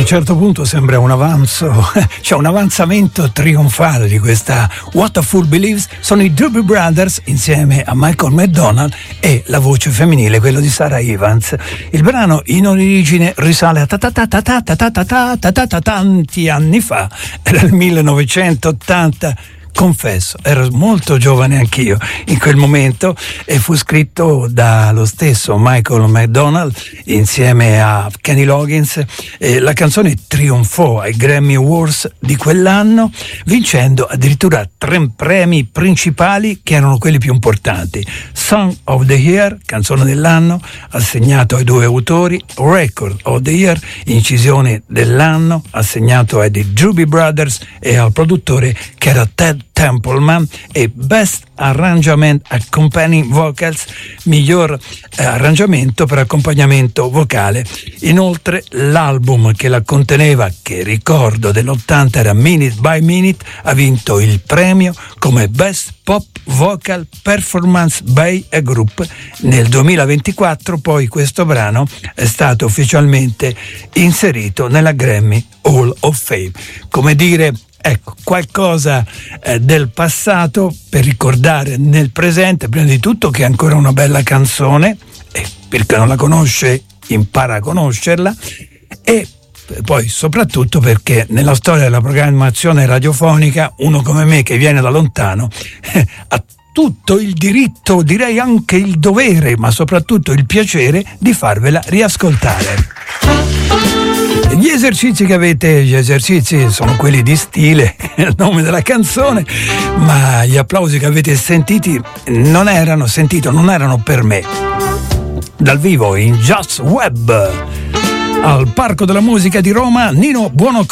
certo punto sembra un avanzo, cioè un avanzamento trionfale di questa What a Fool Believes. Sono i Doobie Brothers insieme a Michael McDonald e la voce femminile, quello di Sarah Evans. Il brano in origine risale a tanti anni fa, era il 1980. Confesso, ero molto giovane anch'io in quel momento e fu scritto dallo stesso Michael McDonald insieme a Kenny Loggins. La canzone trionfò ai Grammy Awards di quell'anno, vincendo addirittura 3 premi principali che erano quelli più importanti: Song of the Year, canzone dell'anno, assegnato ai 2 autori; Record of the Year, incisione dell'anno, assegnato ai Doobie Brothers e al produttore che era Ted Templeman; e Best Arrangement Accompanying Vocals, miglior arrangiamento per accompagnamento vocale. Inoltre l'album che la conteneva, che ricordo dell'80 era Minute by Minute, ha vinto il premio come Best Pop Vocal Performance by a Group. Nel 2024 poi questo brano è stato ufficialmente inserito nella Grammy Hall of Fame. Come dire, ecco, qualcosa del passato per ricordare nel presente, prima di tutto che è ancora una bella canzone, e per chi non la conosce impara a conoscerla, e poi soprattutto perché nella storia della programmazione radiofonica uno come me che viene da lontano ha tutto il diritto, direi anche il dovere, ma soprattutto il piacere di farvela riascoltare. Gli esercizi sono quelli di stile, è il nome della canzone, ma gli applausi che avete sentito non erano per me. Dal vivo in Just Web al Parco della Musica di Roma, Nino Buono